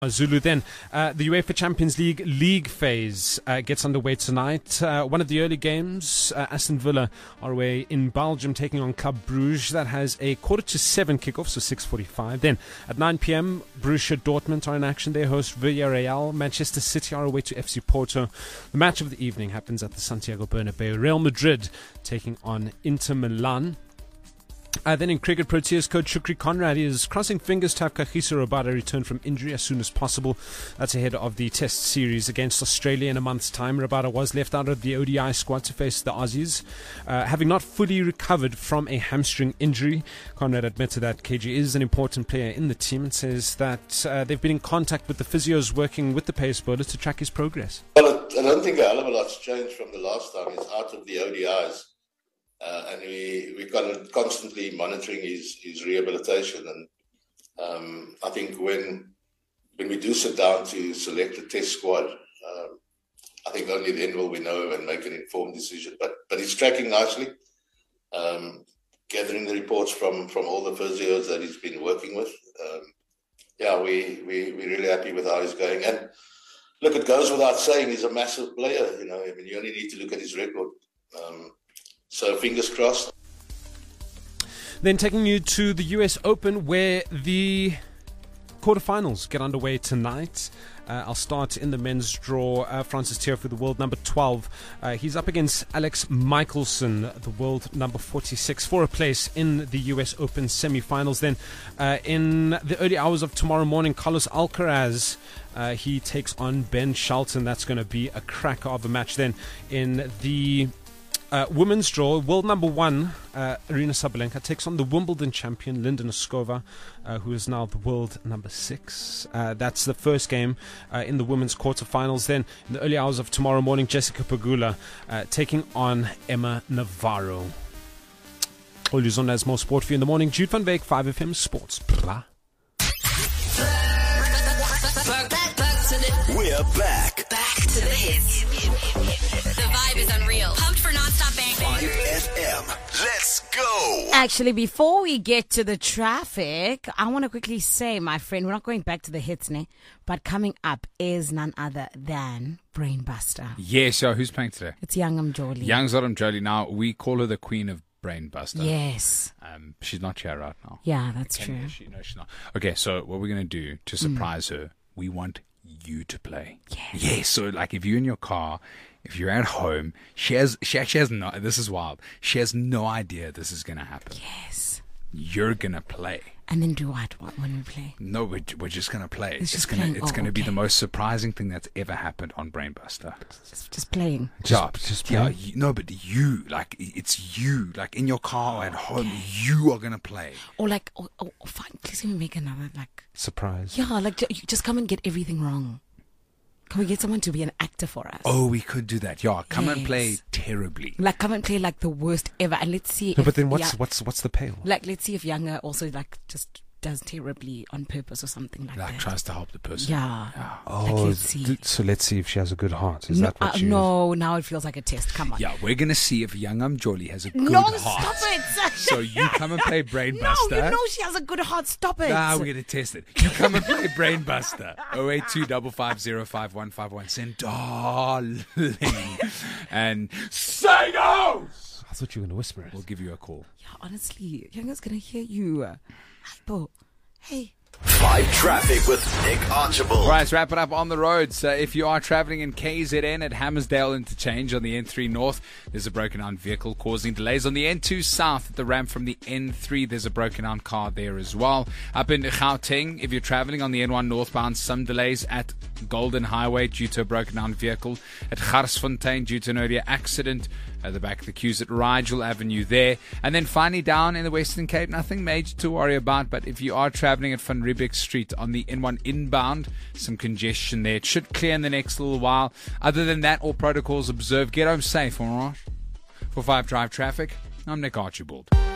Zulu then. The UEFA Champions League phase gets underway tonight. One of the early games, Aston Villa are away in Belgium taking on Club Brugge. That has a 6:45 kickoff, so 6:45. Then at 9 p.m, Borussia Dortmund are in action. They host Villarreal. Manchester City are away to FC Porto. The match of the evening happens at the Santiago Bernabeu. Real Madrid taking on Inter Milan. Then in cricket, Proteas coach Shukri Conrad is crossing fingers to have Kagiso Rabada return from injury as soon as possible. That's ahead of the Test series against Australia in a month's time. Rabada was left out of the ODI squad to face the Aussies, having not fully recovered from a hamstring injury. Conrad admitted that KG is an important player in the team and says that they've been in contact with the physios working with the pace bowler to track his progress. Well, I don't think a hell of a lot's changed from the last time. He's out of the ODIs. And we're kind of constantly monitoring his rehabilitation. And I think when we do sit down to select a test squad, I think only then will we know and make an informed decision. But he's tracking nicely, gathering the reports from all the physios that he's been working with. We're really happy with how he's going. And look, it goes without saying, he's a massive player. You only need to look at his record. So fingers crossed. Then taking you to the US Open, where the quarterfinals get underway tonight. I'll start in the men's draw. Francis Tiafoe, the world number 12. He's up against Alex Michelsen, the world number 46, for a place in the US Open semi-finals. Then in the early hours of tomorrow morning, Carlos Alcaraz, he takes on Ben Shelton. That's going to be a cracker of a match. Then in the women's draw, world number 1, Aryna Sabalenka takes on the Wimbledon champion Linda Noskova, who is now the world number 6. That's the first game in the women's quarterfinals. Then in the early hours of tomorrow morning, Jessica Pegula taking on Emma Navarro. All news on as more sport for you in the morning. Jude van Beek, 5FM Sports. Blah. We're back. Back to the hits. The vibe is unreal. Pumped for non-stop bang. 5FM. Let's go. Actually, before we get to the traffic, I want to quickly say, my friend, we're not going back to the hits, but coming up is none other than Brainbuster. Yes, so who's playing today? It's Young Mjoli. Young Mjoli. Now, we call her the queen of Brainbuster. Yes. She's not here right now. Yeah, that's true. No, she's not. Okay, so what we're going to do to surprise her, we want you to play. Yes. So like if you're in your car, if you're at home, she actually has no, this is wild. She has no idea this is going to happen. Yes. You're going to play. And then do what when we play? No, we're just going to play. It's going to be the most surprising thing that's ever happened on Brainbuster. Just playing. Just play. Yeah, but you, like, it's you, like in your car at home, you are going to play. Or like, fine, please let me make another, like, surprise. Yeah, like, just come and get everything wrong. Can we get someone to be an actor for us? Oh, we could do that. Yeah, come and play terribly. Like, come and play like the worst ever, and let's see. No, but then what's the payoff? Like, let's see if Younger also like just does terribly on purpose or something like that. Like tries to help the person. Yeah. Oh, like, let's see. So let's see if she has a good heart. Is that what she No, now it feels like a test. Come on. Yeah, we're going to see if Young Mjoli has a good No, heart. stop it. So you come and play Brainbuster. No, you know she has a good heart. Stop it. Nah, we're going to test it. You come and play Brainbuster. 082 550 5151. Send darling. And say no! I thought you were going to whisper it. We'll give you a call. Yeah, honestly, Younger's going to hear you. Hypo. Hey. 5 Traffic with Nick Archibald. All right, let's wrap it up on the roads. If you are traveling in KZN at Hammersdale Interchange on the N3 North, there's a broken down vehicle causing delays. On the N2 South at the ramp from the N3, there's a broken down car there as well. Up in Gauteng, if you're traveling on the N1 northbound, some delays at Golden Highway due to a broken down vehicle. At Garsfontein due to an earlier accident. At the back of the queues at Rigel Avenue there. And then finally down in the Western Cape, nothing major to worry about. But if you are traveling at Van Riebeeck Street on the N1 inbound, some congestion there. It should clear in the next little while. Other than that, all protocols observed. Get home safe, all right? For 5 Drive Traffic, I'm Nick Archibald.